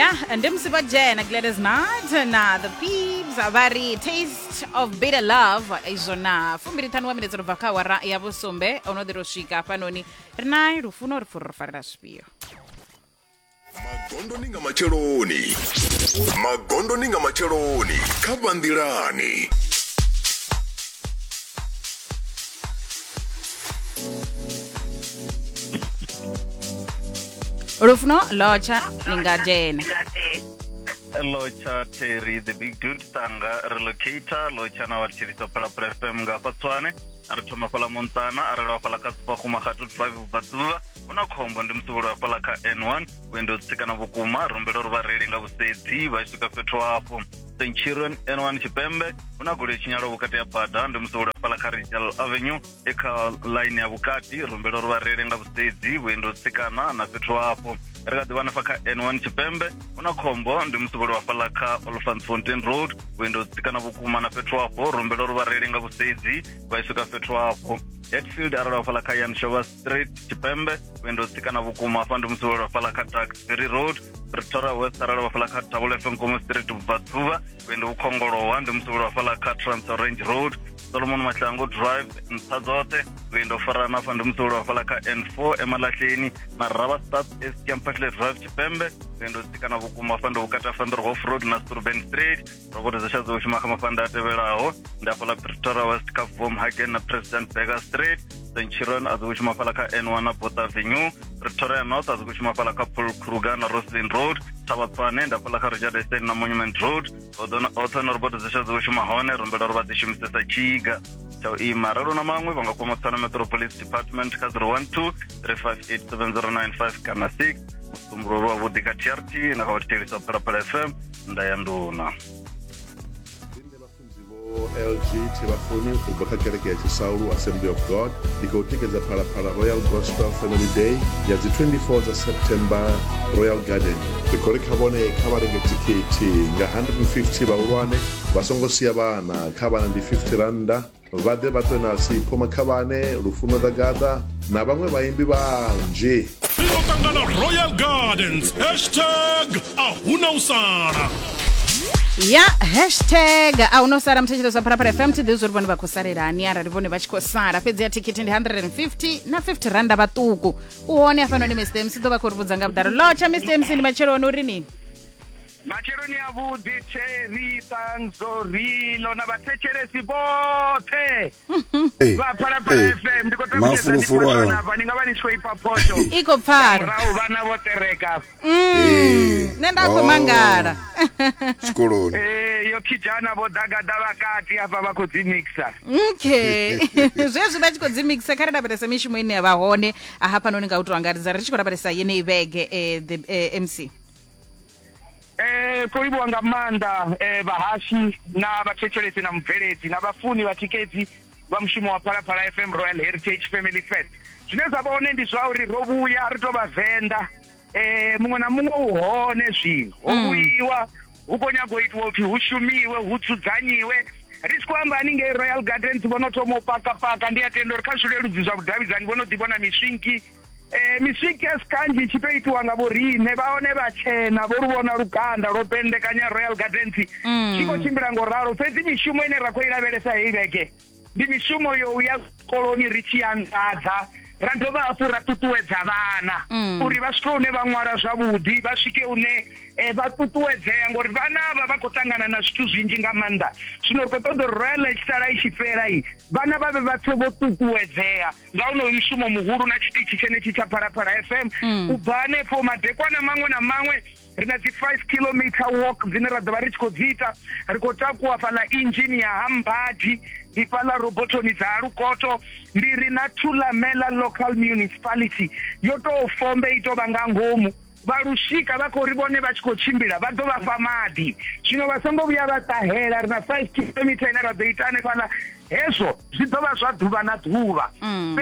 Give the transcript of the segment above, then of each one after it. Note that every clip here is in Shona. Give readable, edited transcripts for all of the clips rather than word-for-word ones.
Yeah, and Dimsiba Jen, Gladys Night, na the peeps, vari taste of bitter love, izona, fumbiritan wa minutes vaka wara ya busumbe, ono de roshika panoni, rnai rufuno rfurfarda spio. Magondo ninga macheloni, kabandirani. Rufuno, locha, ninga Jen. Locha Terry, the big dude, Tanga, relocator, Locha na wachirito pala prefem nga patswane, aratoma pala Montana, arara pala kaspa kumakatu drive batuva, unakombo ndimsubura pala ka N1, windows tika na bukuma, rumbero ruba redi nga buseti, vaishtuka petro hapo, Senchiron N1 Chipembe, unagule chinyaro bukati ya pada, ndimsubura pala ka Rachel Avenue, eka line ya bukati, rumbero ruba redi nga buseti, windows tika na petro hapo, Ergadi wanafaka N1 Chipembe, unakombo ndimsubura wapala ka Olfanfontein Road, windows tika na bukuma na petro hapo, rumbero ruba redi nga buseti, vaishtuka petro hapo. Hetfield arara falaka Yanshowa Street Chipembe, windows tika na bukuma fandu msubura falaka Taxbury Road, Pretoria West arara falaka Tabule Fenkomo Street Batuva, windows Kongoro Wandu msubura falaka Trans Orange Road, Solomon Machango Drive Ntazote, windows Farana fandu msubura falaka N4 Emalasheni, na Raba Start Campasle Drive Chipembe, windows tika na bukuma fandu ukata fandu Off Road na Sturban Street, robote zashazo ushimaka mafanda atebelao, ndafala Pretoria West Kafom Hagen na President Vega Street, Senchiron azukushima palaka N1 na Port Avenue, Pretoria North azukushima palaka Paul Kruger na Roslyn Road, Tabatwane nda palaka Richard Estate na Monument Road, Otona robote zisha zukushima hone, rumbeda robati shimsesa chiga. Chao mararo na mangwe, vanga kwa Montana Metropolis Department, Kazro 12-358-7095 kana 6, Msumburua Wudika Tiarti, na kawatiri sa Parapara FM, ndayanduna. LG Tibafuni Ubakakereke Chisauru Assembly of God Dikotikeza Parapara Royal Gospel Family Day Yazi 24th September Royal Garden Bikorikabone kabarenge tiketi nga 150 baurwane basongo siabana kabana ndi 50 randa bade batona si poma kabane rufuno dagada na bamwe bayimbi banje Tangana Royal Gardens #ahuna Ya hashtag aunosara mtechero za Parapara FM tidizuri vanu vakusarira aniara rivone vachikosara pedzi ya tiketi ndi 150 na 50 randa vatuku uone afano ni Mr. MC dova kurubuzanga mdaro locha Mr. MC ni machero onurini Macheroni avudhi Terry Tanzorilo na vatecheresi bote Parapara FM ndikotamisa ninga vanishwe ipapoto iko pfara rau vana votereka nenda kumangara Skoloni yo kijana vodagada vakati apa vakudzimixa okay zvezvi vachikodzimixa kare dabaresa mishumo ine yavahone aha panoninga kuti wangaridza richikodabaresa yene ivege the MC koibwanga manda vahashi na vachecheresi na mubveredzi na vafuni vatiketi vamushumo wa Parapara FM Royal Heritage Family Fest zvineza vaone ndi zvauri rovuya ritovavhenda mumwe namumwe uhone zvinhu hovuyiwa hukonyagoitwa kuti hushumiwe hutsudzanyiwe riskwamba aninge Royal Gardens vonotomopaka ndiyatendo rikazvirerudzizwa kudhavidzani vonodhibona misvingi misviki yasikanji ichitoitiwa ngavorine vaone vachena voruvona rukanda ropendekanya Royal Gardens chikochimbira ngoraro fedzi mishumo ine rakoiraveresa heiveke ndi mishumo youya koloni richiyangadza randova apo ratutuwedza vana uri vasvike une vamwara zvavudi vasvike une vatutuwedzeya ngori vana ava vakotangana na zvitu zvinji ngamanda zvino rikotondo Royal ichisara ichipera iyi vana vave vatse votutuwedzeya ngauno mushumo muhuru na chitichi chenechi chaParapara FM ubva nepo madhekwana mamwe namamwe rina dzi 5 kilometer walk dzine radzava richikodziita rikotakuwa pala injini yaHambadi ipala robotoni dzarukoto ndiri na Thulamela local municipality yotofombe itovanga ngomu varushika vakorivone vachikochimbira vadovapa madhi zvino vasangovuya vatahera rina 5 kilometer ine radzoitane pala hezvo zvidova zvadhuva nadhuva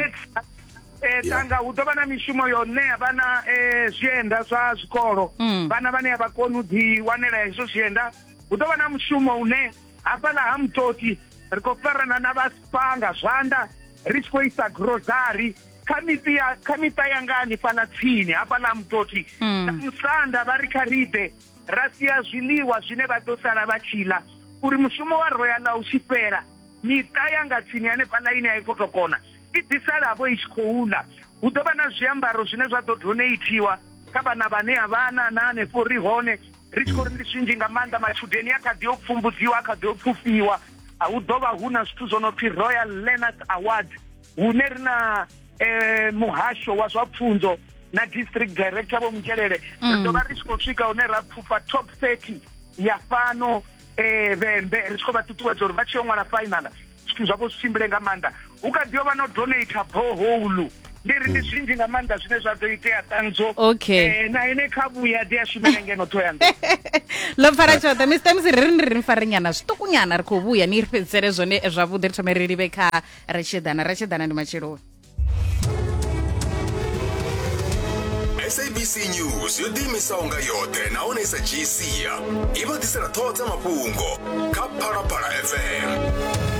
tanga utova na mishumo yone havana zvienda zva zvikoro vana vane havakoni kuti wanera izvo zvienda utova na mushumo une hapana hamutoti rikofarana navasipanga zvanda richikoisa grozari kamita yangani palatsini apala mtoti msanda varikaride rasiya zviliwa zvine vadosara vachila uri mushumo wa Royal uchipera mita yanga tsini yane palaini yaikotokona idisaravo ichikoula udova na zviambaro zvine zvatodoneitiwa kabana vane havana nane forihone richikori ndisvinji ngamanda machudheni akadhi opfumbudziwa akadhi opfufiwa udova huna zvithu zvonopi Royal Learners Award hune rina muhasho wazvapfunzo na district director vomucherere ridova richikosvika une rapfupa top 30 yafano vembe richikova tutuwedzo uri vachiomwana final zvithu zvavo zvichimbire ngamanda ukadhiwa vanodonata boholu ndiri ndizvinji ngamanda zvine zvatoiteya tanzo naine kabuya ndiyasvimerengeno toyanzo lopfara chote Mr. Msiriri riri mfarinyana zvitukunyana ri kuvuya ni ri pedzisere zvone zvavhuḓi ri thome riri ve kha rachedana ndi machelo SABC News yo ḓiimisaho nga yoṱhe nahone sa GCya i vha ḓisela ṱhoho dza mafhungo kha Phalaphala FM.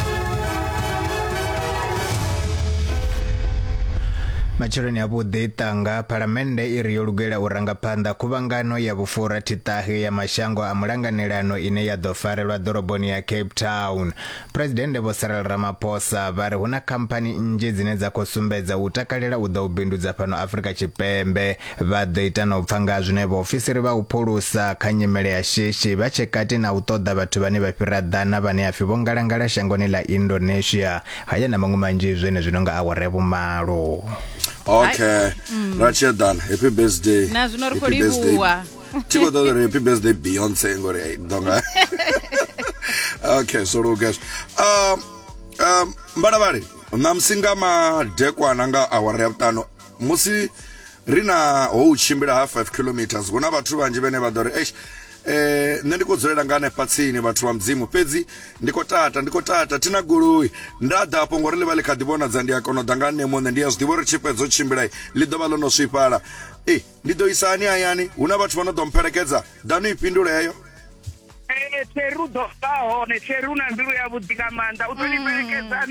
Matshiloni avhuḓi ṱanga phalamennde i ri yo lugela u ranga phanḓa khuvhangano ya vhufura thitahi ya mashango a mulanganelano ine ya ḓo farelwa ḓoroboni ya Cape Town. Presidente Vho Cyril Ramaphosa vha ri hu na khamphani nnzhi dzine dza khou sumbedza u takalela u ḓa u bindudza fhano Afrika Tshipembe. Vha ḓo ita na u pfha nga zwine vhaofisiri vha u phulusa kha nyimele ya shishi vha tshe kati na u ṱoḓa vhathu vhane vha fhira ḓana vhane a pfi vho ngalangala shangoni ḽa Indonesia. Haya na maṅwe manzhi zwene zwino nga aware vhumalo. Okay, Rachedana, happy birthday. Na zwino ri khou livhuwa. Tiko ḓo ri happy birthday Beyonce ngori donga. Okay, so guys. Mbadavali, namsinga madekwana nga aware ya vhutano. Musi rina ho uchimbira half 5 kilometers. Kuna vhathu vanzhi vhane vha ḓo ri nṋe ndi khou dzulela nga hanefha tsini vhathu vha mudzimu fhedzi ndi khou tata tina goloi nda ḓa afho ngori ḽi vha ḽi kha ḓi vhonadza ndi a kona u ḓa nga nṋe muṋe ndi a zwi ḓivha uri tshi fhedza u tshimbila ḽi ḓo vha ḽo no swifhala ndi ḓo isa hani hayani hu na vhathu vha no ḓo mpherekedza ḓa no i fhindule heyo Teru ḓoḓa hone teru na mbilu yavhuḓi nga maanḓa u ḓo ni fhelekedza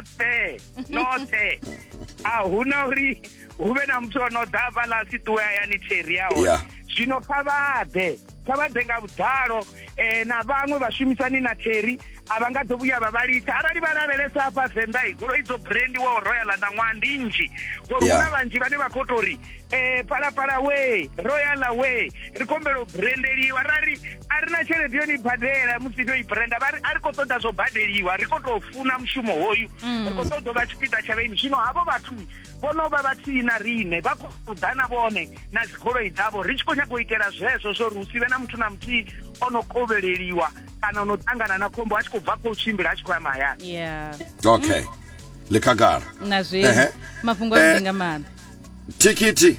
noṱhe a huna uri hu vhe na muthu ono ḓa fhaḽa si ṱuwe hayani teri yaho zwino kha vhaḓe nga vhuḓalo na vhaṅwe vhashumisani na teri a vha nga ḓo vhuya vha vhalisa arali vha lavhelesa hafha venḓa goloi dzo brandiwaho Royal na ṅwaha ndi nnzhi ngori hu na vhanzhi vhane vha khou tori Phalaphala we Royal we ri kombela u brandeliwa rari a ri na tshelede yo ni badela musi yo i branda a ri khou ṱoḓa zwo badeliwa ri khou tou funa mushumo hoyu ri khou ṱoḓa vha tshipiḓa tsha vhaini zwino havho vhathu vhono vha vhathini na rine vha khou ḓa na vhone na dzigoloi dzavho ri tshi khou nyaga u itela zwezwo zwo ri hu si vhe na muthu na muthihi o no kovheleliwa kana no ṱangana na khombo a tshi khou bva khou tshimbila a tshi khou ya mahayani okay lekagala na zwi mafhungo a vhuḓi nga maanḓa tikiti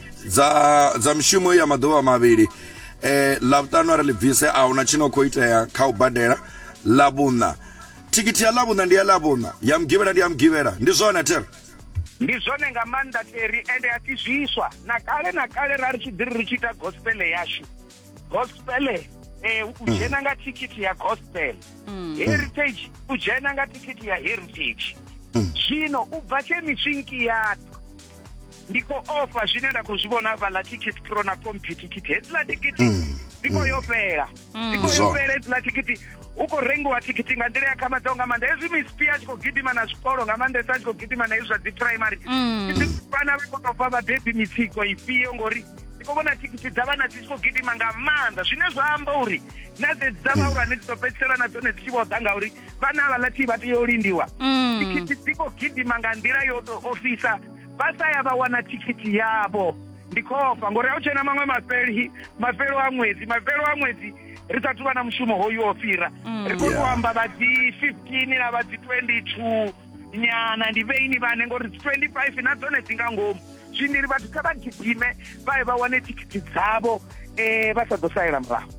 za mushumo ya maḓuvha mavhili ḽavhutanu ri ḽi bvise a huna tshino khou itea kha u badela ḽavhuṋa tikiti ya ḽavhuṋa ndi ya ḽavhuṋa ya mugivhela ndi ya mugivhela ndi zwone tere ndi zwone nga maanḓa teri ende a ti zwiswa na kale ra ri tshi ḓiri ri tshi ita gospel yashu gospel u dzhena nga tikiti ya gospel heritage u dzhena nga tikiti ya heritage zwino u bva tshe miswinki yathu ndiko offer zwine nda khou zwi vhona fhaḽa ticket pro na tikiti hedziḽa tikiti ndiko yo fhela hedziḽa tikiti u khou rengiwa tikiti nga nḓila ya khamadzaho nga maanḓa hezwi mispi a tshi khou gidima na zwikolo nga maanḓesa a tshi khou gidima na hezwi zwa dzi primary vhana vha khou tou fha vhabebi mitsiko ifhio ngori ndi khou vhona tikiti dza vhana dzi tshi khou gidima nga maanḓa zwine zwa amba uri na dzedzi dza vhahulwane dzi ḓo fhedzisela na dzone dzi tshi vho ḓa ngauri vhana havhaḽa vha tea u lindiwa tikiti dzi khou gidima nga nḓila yo tou ofisa vha sa ya vha wana tikiti yavho ndi khofa ngori a u tshena maṅwe mafhelo a ṅwedzi ri sathu vha na mushumo hoyu o fhira ri khou tou amba vha dzi 15 na vha dzi 22 nyana ndi vheini vhane ngori dzi 25 na dzone dzi nga ngomu zwiniri vhathu kha vha gidime vha vha wane tikiti dzavho vha sa ḓo salela murahu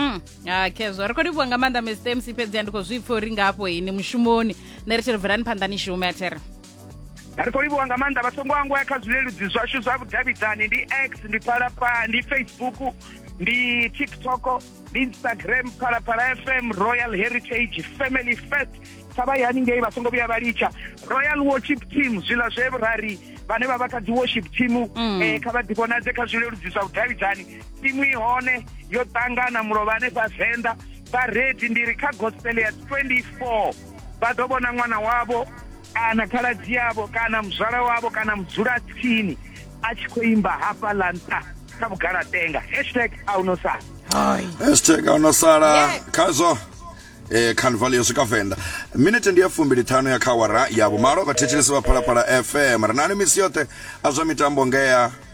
kezwo ri khou livhuwa nga maanḓa Mr. MC fhedzi ndi khou zwi pfha uri nga hafho ini mushumoni nṋe ri tshi ri bvelani phanḓa ni shume a tere ri khou livhuwa nga maanḓa vhasongo wangu ya kha zwileludzi zwashu zwa vhudavhidzani ndi X ndi Phalaphala ndi Facebook ndi TikTok ndi Instagram Phalaphala FM Royal Heritage Family Fest saba yani ngei vhasongo vhuya vha litsha Royal Worship Team zwila zwe rari vane vavaka dzi worship team kha vha ḓivhonadze kha zwileludzisa vhudavhidzani timu ihone yo ṱangana mulovhane vhavenḓa vha ready ndiri kha gospel ya 24 vha ḓo vhona ṅwana wavho kana khaladzi yavho kana muzwala wavho kana mudzula tsini a tshi khou imba hafhaḽa nṱha kha vhugalatenga #aunosala #aunosala khazo Carnival yo swika Venḓa minute ndi ya 25 ya khawara ya vhumalo vhathetshelesi vha Phalaphala FM ri na misi yoṱhe a zwa mitambo ngea